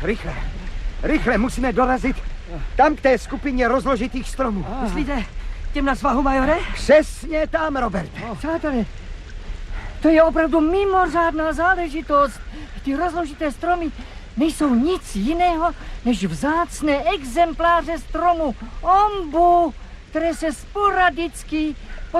Rychle musíme dorazit tam k té skupině rozložitých stromů. Myslíte těm na svahu, majore? Přesně tam, Roberte. Přátelé, to je opravdu mimořádná záležitost. Ty rozložité stromy nejsou nic jiného, než vzácné exempláře stromu ombu, které se sporadicky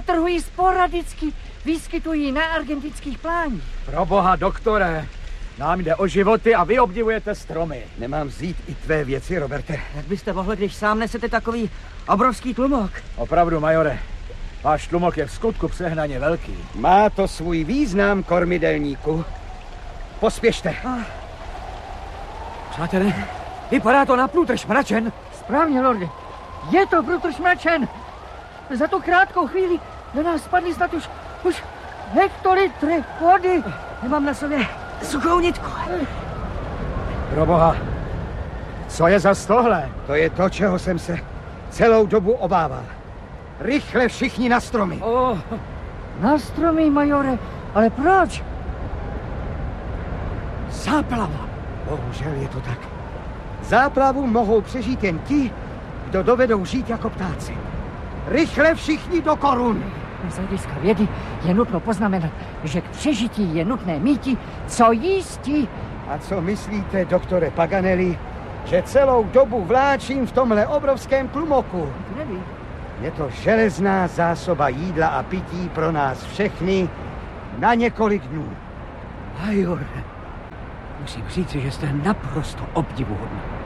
vyskytují na argentinských pláních. Proboha, doktore, nám jde o životy a vy obdivujete stromy. Nemám vzít i tvé věci, Roberte? Jak byste mohli, když sám nesete takový obrovský tlumok? Opravdu, majore, váš tlumok je v skutku přehnaně velký. Má to svůj význam, kormidelníku. Pospěšte. Přátelé, vypadá to na průtrž mračen. Správně, lorde. Je to průtrž mračen. Za tu krátkou chvíli na nás spadly snad už hektolitry vody. Nemám na sobě suchou nitku. Proboha, co je za tohle? To je to, čeho jsem se celou dobu obával. Rychle všichni na stromy. Na stromy, majore, ale proč? Záplava. Bohužel je to tak. Záplavu mohou přežít jen ti, kdo dovedou žít jako ptáci. Rychle všichni do korun. Z hlediska vědy je nutno poznamenat, že k přežití je nutné míti co jísti. A co myslíte, doktore Paganelli, že celou dobu vláčím v tomhle obrovském tlumoku? Nevím. Je to železná zásoba jídla a pití pro nás všechny na několik dnů. Majore, musím říct, že jste naprosto obdivuhodný.